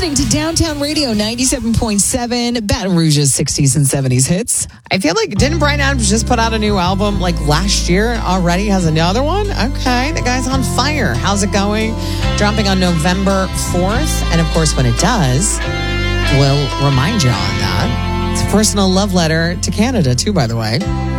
listening to Downtown Radio 97.7, Baton Rouge's 60s and 70s hits. I feel like, didn't Bryan Adams just put out a new album like last year and already has another one? Okay, the guy's on fire. How's it going? Dropping on November 4th. And of course, when it does, we'll remind you on that. It's a personal love letter to Canada, too, by the way.